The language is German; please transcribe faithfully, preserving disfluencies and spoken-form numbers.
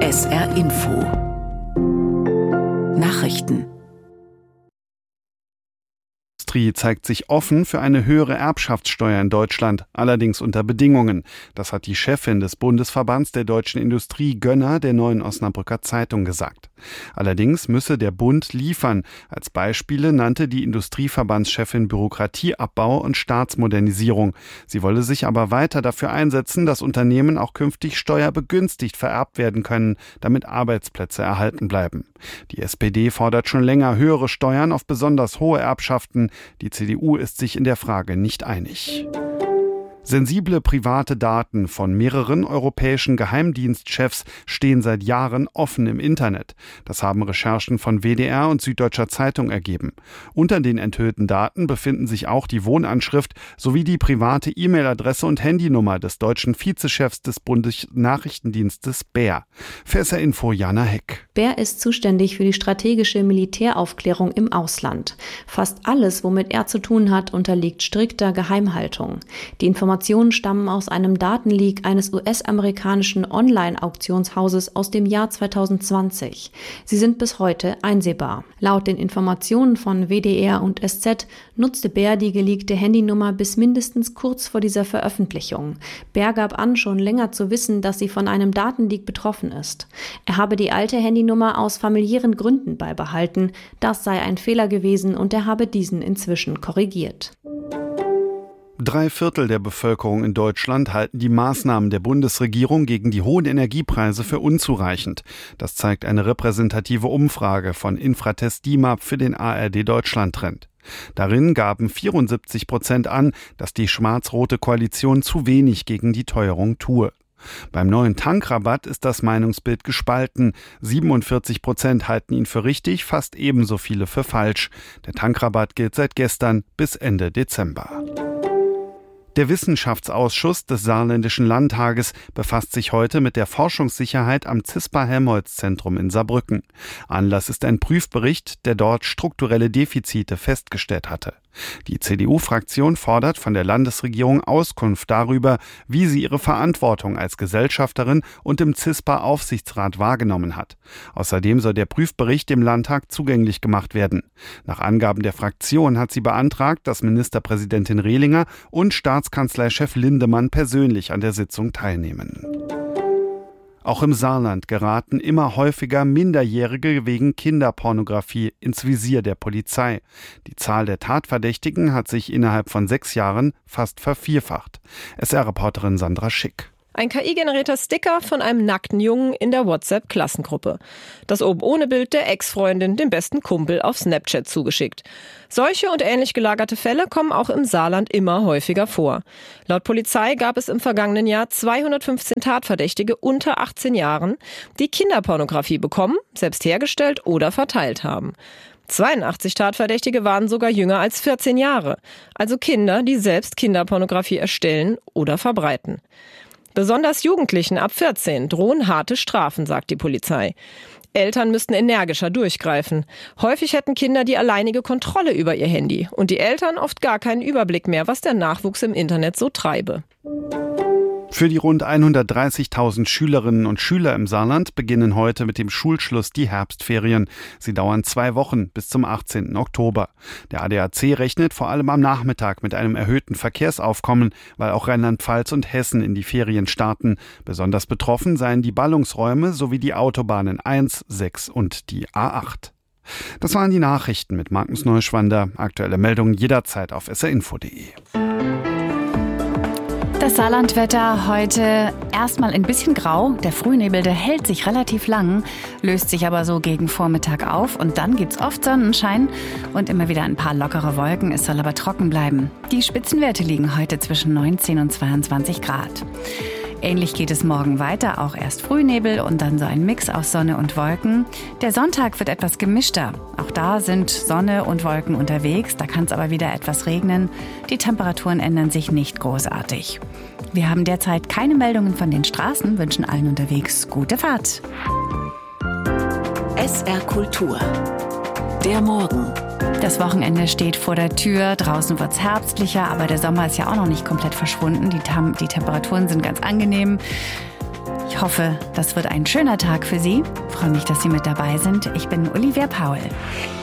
S R Info Nachrichten. Die Industrie zeigt sich offen für eine höhere Erbschaftssteuer in Deutschland, allerdings unter Bedingungen. Das hat die Chefin des Bundesverbands der deutschen Industrie, Gönner, der Neuen Osnabrücker Zeitung gesagt. Allerdings müsse der Bund liefern. Als Beispiele nannte die Industrieverbandschefin Bürokratieabbau und Staatsmodernisierung. Sie wolle sich aber weiter dafür einsetzen, dass Unternehmen auch künftig steuerbegünstigt vererbt werden können, damit Arbeitsplätze erhalten bleiben. Die S P D fordert schon länger höhere Steuern auf besonders hohe Erbschaften. Die C D U ist sich in der Frage nicht einig. Sensible private Daten von mehreren europäischen Geheimdienstchefs stehen seit Jahren offen im Internet. Das haben Recherchen von W D R und Süddeutscher Zeitung ergeben. Unter den enthüllten Daten befinden sich auch die Wohnanschrift sowie die private E-Mail-Adresse und Handynummer des deutschen Vizechefs des Bundesnachrichtendienstes B E R. Für S R Info Jana Heck. B E R ist zuständig für die strategische Militäraufklärung im Ausland. Fast alles, womit er zu tun hat, unterliegt strikter Geheimhaltung. Die Informationen stammen aus einem Datenleak eines U S-amerikanischen Online-Auktionshauses aus dem Jahr zwanzig zwanzig. Sie sind bis heute einsehbar. Laut den Informationen von W D R und S Z nutzte B E R die geleakte Handynummer bis mindestens kurz vor dieser Veröffentlichung. B E R gab an, schon länger zu wissen, dass sie von einem Datenleak betroffen ist. Er habe die alte Handynummer aus familiären Gründen beibehalten. Das sei ein Fehler gewesen und er habe diesen inzwischen korrigiert. Drei Viertel der Bevölkerung in Deutschland halten die Maßnahmen der Bundesregierung gegen die hohen Energiepreise für unzureichend. Das zeigt eine repräsentative Umfrage von Infratest D I M A P für den A R D Deutschland-Trend. Darin gaben vierundsiebzig Prozent an, dass die schwarz-rote Koalition zu wenig gegen die Teuerung tue. Beim neuen Tankrabatt ist das Meinungsbild gespalten. siebenundvierzig Prozent halten ihn für richtig, fast ebenso viele für falsch. Der Tankrabatt gilt seit gestern bis Ende Dezember. Der Wissenschaftsausschuss des Saarländischen Landtages befasst sich heute mit der Forschungssicherheit am CISPA-Helmholtz-Zentrum in Saarbrücken. Anlass ist ein Prüfbericht, der dort strukturelle Defizite festgestellt hatte. Die C D U-Fraktion fordert von der Landesregierung Auskunft darüber, wie sie ihre Verantwortung als Gesellschafterin und im CISPA-Aufsichtsrat wahrgenommen hat. Außerdem soll der Prüfbericht dem Landtag zugänglich gemacht werden. Nach Angaben der Fraktion hat sie beantragt, dass Ministerpräsidentin Rehlinger und Staatskanzleichef Lindemann persönlich an der Sitzung teilnehmen. Auch im Saarland geraten immer häufiger Minderjährige wegen Kinderpornografie ins Visier der Polizei. Die Zahl der Tatverdächtigen hat sich innerhalb von sechs Jahren fast vervierfacht. S R-Reporterin Sandra Schick. Ein K I-generierter Sticker von einem nackten Jungen in der WhatsApp-Klassengruppe. Das oben ohne Bild der Ex-Freundin dem besten Kumpel auf Snapchat zugeschickt. Solche und ähnlich gelagerte Fälle kommen auch im Saarland immer häufiger vor. Laut Polizei gab es im vergangenen Jahr zweihundertfünfzehn Tatverdächtige unter achtzehn Jahren, die Kinderpornografie bekommen, selbst hergestellt oder verteilt haben. zweiundachtzig Tatverdächtige waren sogar jünger als vierzehn Jahre, also Kinder, die selbst Kinderpornografie erstellen oder verbreiten. Besonders Jugendlichen ab vierzehn drohen harte Strafen, sagt die Polizei. Eltern müssten energischer durchgreifen. Häufig hätten Kinder die alleinige Kontrolle über ihr Handy und die Eltern oft gar keinen Überblick mehr, was der Nachwuchs im Internet so treibe. Für die rund hundertdreißigtausend Schülerinnen und Schüler im Saarland beginnen heute mit dem Schulschluss die Herbstferien. Sie dauern zwei Wochen bis zum achtzehnten Oktober. Der A D A C rechnet vor allem am Nachmittag mit einem erhöhten Verkehrsaufkommen, weil auch Rheinland-Pfalz und Hessen in die Ferien starten. Besonders betroffen seien die Ballungsräume sowie die Autobahnen eins, sechs und die A acht. Das waren die Nachrichten mit Magnus Neuschwander. Aktuelle Meldungen jederzeit auf s r info punkt d e. Das Saarlandwetter heute erstmal ein bisschen grau. Der Frühnebel, der hält sich relativ lang, löst sich aber so gegen Vormittag auf. Und dann gibt's oft Sonnenschein und immer wieder ein paar lockere Wolken. Es soll aber trocken bleiben. Die Spitzenwerte liegen heute zwischen neunzehn und zweiundzwanzig Grad. Ähnlich geht es morgen weiter, auch erst Frühnebel und dann so ein Mix aus Sonne und Wolken. Der Sonntag wird etwas gemischter. Auch da sind Sonne und Wolken unterwegs, da kann es aber wieder etwas regnen. Die Temperaturen ändern sich nicht großartig. Wir haben derzeit keine Meldungen von den Straßen, wünschen allen unterwegs gute Fahrt. S R Kultur. Der Morgen. Das Wochenende steht vor der Tür. Draußen wird's herbstlicher, aber der Sommer ist ja auch noch nicht komplett verschwunden. Die, Tam- die Temperaturen sind ganz angenehm. Ich hoffe, das wird ein schöner Tag für Sie. Ich freue mich, dass Sie mit dabei sind. Ich bin Olivia Paul.